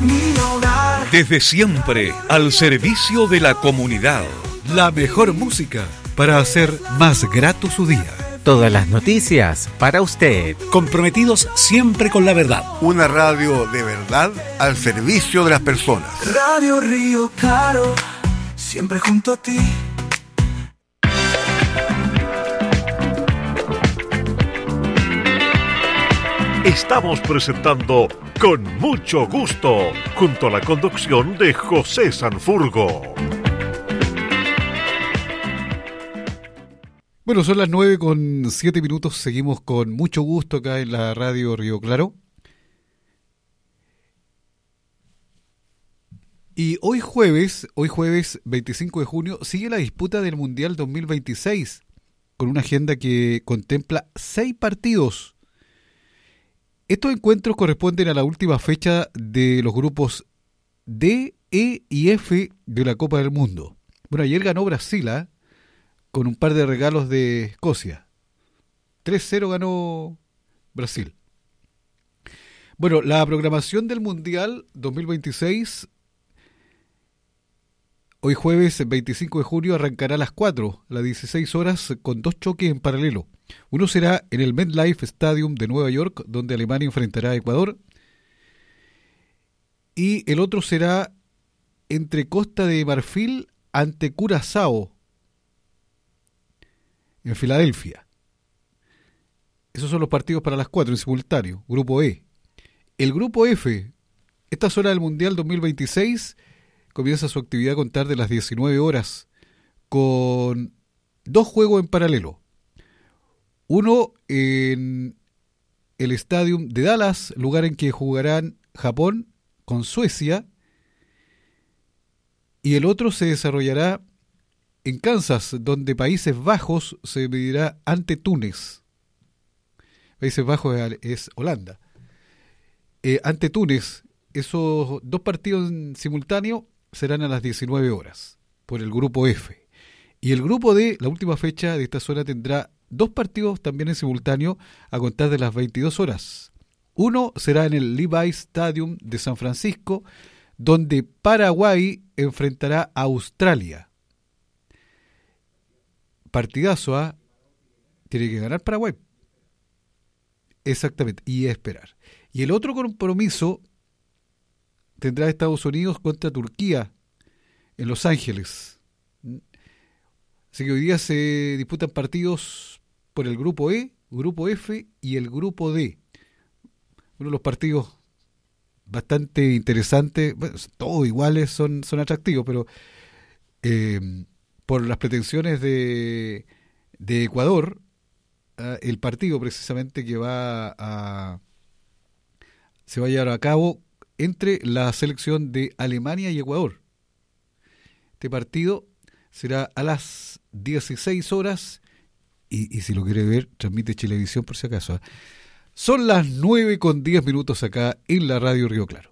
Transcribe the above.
mi hogar. Desde siempre, al servicio de la comunidad. La mejor música para hacer más grato su día. Todas las noticias para usted. Comprometidos siempre con la verdad. Una radio de verdad al servicio de las personas. Radio Río Claro, siempre junto a ti. Estamos presentando Con Mucho Gusto, junto a la conducción de José Sanfurgo. Bueno, son las 9:07. Seguimos con mucho gusto acá en la radio Río Claro. Y hoy jueves 25 de junio, sigue la disputa del Mundial 2026, con una agenda que contempla 6 partidos. Estos encuentros corresponden a la última fecha de los grupos D, E y F de la Copa del Mundo. Bueno, ayer ganó Brasil, con un par de regalos de Escocia. 3-0 ganó Brasil. Bueno, la programación del Mundial 2026, hoy jueves 25 de junio, arrancará a las 4, a las 16 horas, con 2 choques en paralelo. Uno será en el MetLife Stadium de Nueva York, donde Alemania enfrentará a Ecuador. Y el otro será entre Costa de Marfil ante Curazao, en Filadelfia. Esos son los partidos para las 4 en simultáneo, Grupo E. El Grupo F, esta zona del Mundial 2026, comienza su actividad a contar de las 19 horas, con 2 juegos en paralelo. Uno en el Stadium de Dallas, lugar en que jugarán Japón con Suecia, y el otro se desarrollará en Kansas, donde Países Bajos se medirá ante Túnez. Países Bajos es Holanda. Ante Túnez, esos 2 partidos en simultáneo serán a las 19 horas, por el Grupo F. Y el Grupo D, la última fecha de esta zona, tendrá 2 partidos también en simultáneo a contar de las 22 horas. Uno será en el Levi's Stadium de San Francisco, donde Paraguay enfrentará a Australia. Partidazo, tiene que ganar Paraguay. Exactamente, y esperar. Y el otro compromiso tendrá Estados Unidos contra Turquía en Los Ángeles. Así que hoy día se disputan partidos por el Grupo E, Grupo F y el Grupo D. Uno de los partidos bastante interesantes, bueno, todos iguales son atractivos, pero por las pretensiones de Ecuador, el partido precisamente que se va a llevar a cabo entre la selección de Alemania y Ecuador. Este partido será a las 16 horas y si lo quiere ver, transmite Chilevisión por si acaso. Son las 9:10 acá en la radio Río Claro.